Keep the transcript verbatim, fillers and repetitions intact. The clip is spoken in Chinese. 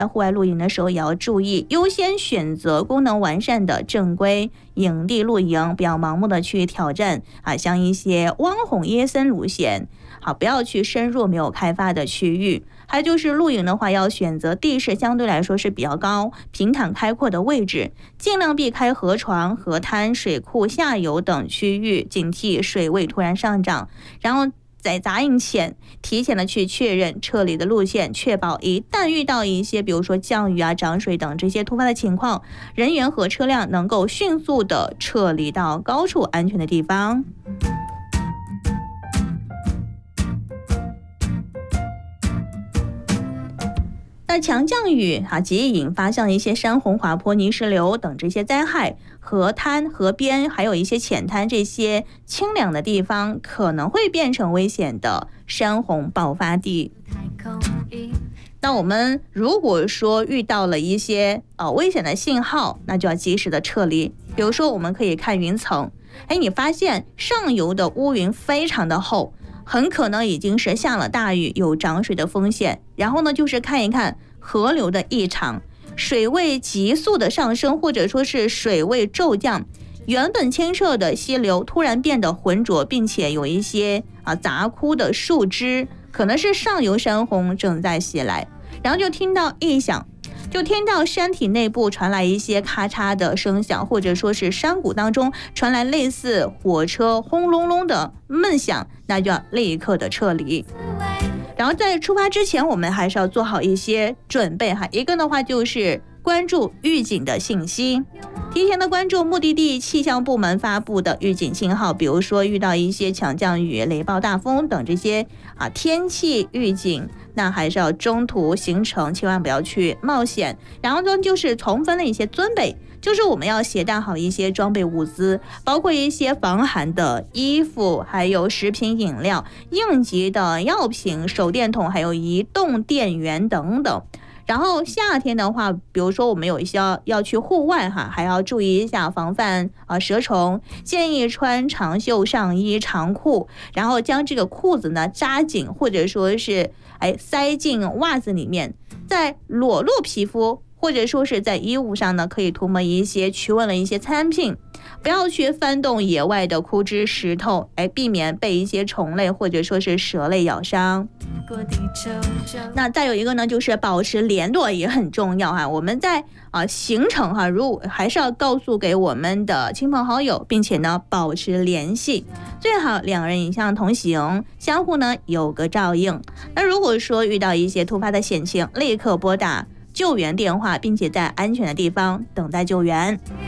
在户外露营的时候也要注意，优先选择功能完善的正规营地露营，不要盲目的去挑战啊，像一些汪红耶森路线，好，不要去深入没有开发的区域。还有就是露营的话，要选择地势相对来说是比较高、平坦开阔的位置，尽量避开河床、河滩、水库下游等区域，警惕水位突然上涨。然后在扎营前，提前的去确认撤离的路线，确保一旦遇到一些比如说降雨啊、涨水等这些突发的情况，人员和车辆能够迅速的撤离到高处安全的地方。那强降雨啊，极易引发像一些山洪、滑坡、泥石流等这些灾害，河滩、河边还有一些浅滩这些清凉的地方，可能会变成危险的山洪爆发地。那我们如果说遇到了一些呃危险的信号，那就要及时的撤离。比如说，我们可以看云层，哎，你发现上游的乌云非常的厚，很可能已经是下了大雨，有涨水的风险。然后呢，就是看一看河流的异常，水位急速的上升，或者说是水位骤降，原本清澈的溪流突然变得浑浊，并且有一些啊杂枯的树枝，可能是上游山洪正在袭来。然后就听到异响，就听到山体内部传来一些咔嚓的声响，或者说是山谷当中传来类似火车轰隆隆的闷响，那就要立刻的撤离。然后在出发之前，我们还是要做好一些准备哈。一个的话就是关注预警的信息，提前的关注目的地气象部门发布的预警信号，比如说遇到一些强降雨、雷暴大风等这些啊天气预警，那还是要中途行程千万不要去冒险。然后呢，就是充分的一些准备，就是我们要携带好一些装备物资，包括一些防寒的衣服，还有食品饮料、应急的药品、手电筒，还有移动电源等等。然后夏天的话，比如说我们有一些要要去户外哈，还要注意一下防范啊蛇虫，建议穿长袖上衣、长裤，然后将这个裤子呢扎紧，或者说是哎塞进袜子里面，在裸露皮肤或者说是在衣物上呢，可以涂抹一些驱蚊的一些餐品，不要去翻动野外的枯枝石头，哎，避免被一些虫类或者说是蛇类咬伤。那再有一个呢，就是保持联络也很重要哈。我们在啊行程哈，如果还是要告诉给我们的亲朋好友，并且呢保持联系，最好两人以上同行，相互呢有个照应。那如果说遇到一些突发的险情，立刻拨打救援电话，并且在安全的地方等待救援。